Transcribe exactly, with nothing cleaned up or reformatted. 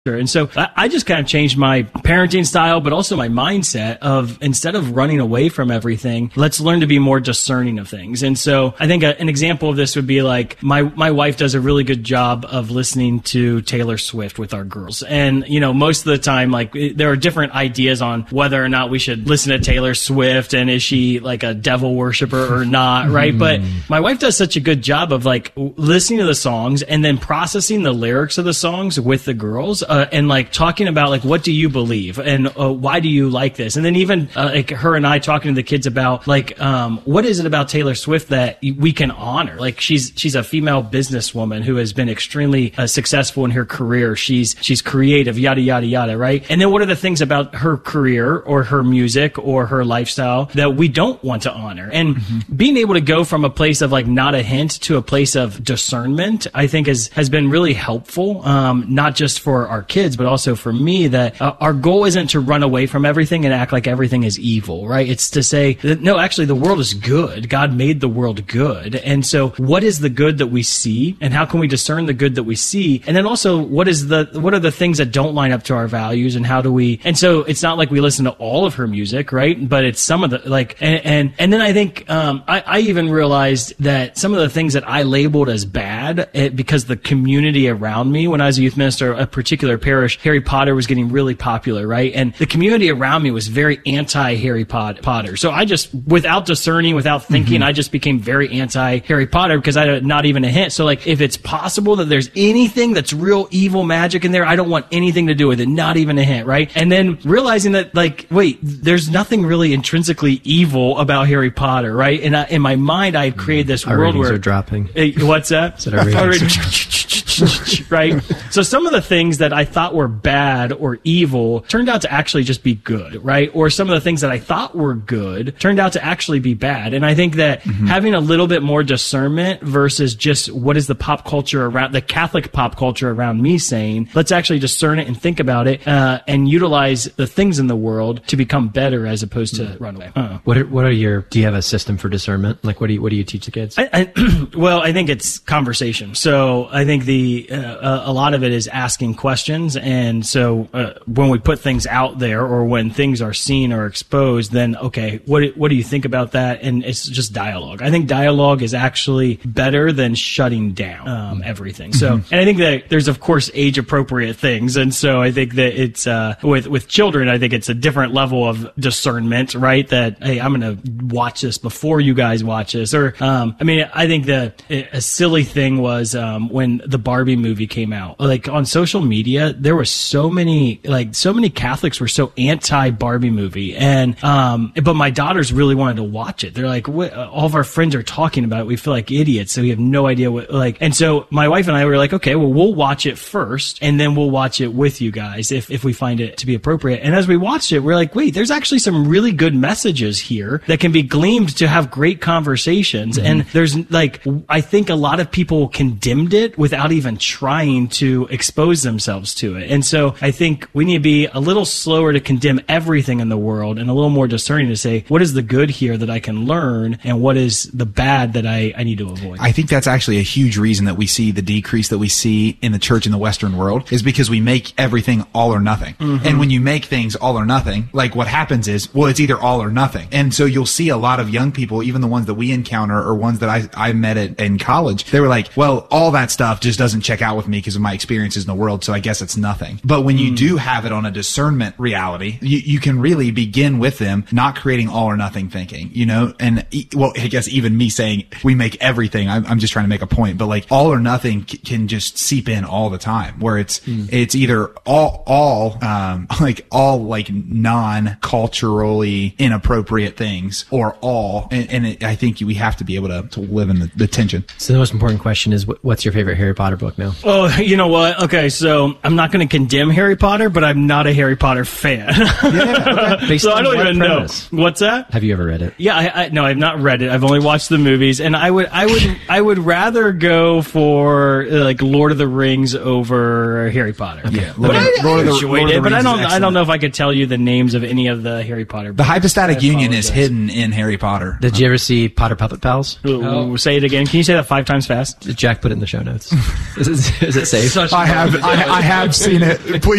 And so I just kind of changed my parenting style, but also my mindset of instead of running away from everything, let's learn to be more discerning of things. And so I think a, an example of this would be like my, my wife does a really good job of listening to Taylor Swift with our girls. And, you know, most of the time, like there are different ideas on whether or not we should listen to Taylor Swift and is she like a devil worshiper or not, right? But my wife does such a good job of like listening to the songs and then processing the lyrics of the songs with the girls. Uh, and like talking about like what do you believe and uh, why do you like this, and then even uh, like her and I talking to the kids about like um, what is it about Taylor Swift that we can honor? Like she's she's a female businesswoman who has been extremely uh, successful in her career. She's she's creative, yada yada yada, right? And then what are the things about her career or her music or her lifestyle that we don't want to honor? And mm-hmm. being able to go from a place of like not a hint to a place of discernment, I think has has been really helpful, um, not just for our kids, but also for me, that uh, our goal isn't to run away from everything and act like everything is evil, right? It's to say that, no, actually the world is good. God made the world good. And so what is the good that we see and how can we discern the good that we see? And then also what is the, what are the things that don't line up to our values and how do we, and so it's not like we listen to all of her music, right? But it's some of the, like, and, and, and then I think, um, I, I even realized that some of the things that I labeled as bad it, because the community around me when I was a youth minister, a particular parish, Harry Potter was getting really popular, right? And the community around me was very anti-Harry Potter. So I just, without discerning, without thinking, mm-hmm. I just became very anti-Harry Potter because I had not even a hint. So like, if it's possible that there's anything that's real evil magic in there, I don't want anything to do with it, not even a hint, right? And then realizing that like, wait, there's nothing really intrinsically evil about Harry Potter, right? And I, in my mind, I had created this our world where... are dropping. Uh, what's that? Said our ratings. Right? So some of the things that I thought were bad or evil turned out to actually just be good, right? Or some of the things that I thought were good turned out to actually be bad. And I think that mm-hmm. having a little bit more discernment versus just what is the pop culture around, the Catholic pop culture around me saying, let's actually discern it and think about it uh, and utilize the things in the world to become better as opposed to mm-hmm. run away. Uh-uh. What are, what are your, do you have a system for discernment? Like what do you, what do you teach the kids? I, I, well, I think it's conversation. So I think the, uh, a lot of it is asking questions. And so uh, when we put things out there or when things are seen or exposed, then, okay, what what do you think about that? And it's just dialogue. I think dialogue is actually better than shutting down um, everything. So, mm-hmm. and I think that there's, of course, age appropriate things. And so I think that it's, uh, with, with children, I think it's a different level of discernment, right? That, hey, I'm going to watch this before you guys watch this. Or, um, I mean, I think that a silly thing was, um, when the Barbie movie came out, like on social media, there were so many, like so many Catholics were so anti Barbie movie. And, um, but my daughters really wanted to watch it. They're like, what, all of our friends are talking about it. We feel like idiots. So we have no idea what, like, and so my wife and I were like, okay, well, we'll watch it first and then we'll watch it with you guys if, if we find it to be appropriate. And as we watched it, we're like, wait, there's actually some really good messages here that can be gleamed to have great conversations. Mm-hmm. And there's like, I think a lot of people condemned it without even trying to expose themselves to it. And so I think we need to be a little slower to condemn everything in the world and a little more discerning to say, what is the good here that I can learn and what is the bad that I, I need to avoid? I think that's actually a huge reason that we see the decrease that we see in the church in the Western world is because we make everything all or nothing. Mm-hmm. And when you make things all or nothing, like what happens is, well, it's either all or nothing. And so you'll see a lot of young people, even the ones that we encounter or ones that I, I met at, in college, they were like, well, all that stuff just doesn't check out with me because of my experiences in the world. So I guess it's nothing. But when you mm. do have it on a discernment reality, you, you can really begin with them not creating all or nothing thinking, you know, and well, I guess even me saying we make everything, I'm, I'm just trying to make a point, but like all or nothing c- can just seep in all the time where it's, mm. it's either all, all, um, like all like non-culturally inappropriate things or all. And, and it, I think we have to be able to, to live in the, the tension. So the most important question is what's your favorite Harry Potter book now? Oh, you know what? Okay. So I'm not going to condemn Harry Potter, but I'm not a Harry Potter fan. Yeah, okay. So I don't even premise? know. What's that? Have you ever read it? Yeah, I, I, no, I've not read it. I've only watched the movies, and I would, I would, I would rather go for uh, like Lord of the Rings over Harry Potter. Okay. Yeah, Lord, but of, I, Lord I of the, enjoyed Lord it, of the but I don't, I don't know if I could tell you the names of any of the Harry Potter. The hypostatic union is this. hidden in Harry Potter. Did you ever see Potter Puppet Pals? Ooh, oh. Say it again. Can you say that five times fast? Jack put it in the show notes. Is it, is it safe? Such I have I, I have seen it. Please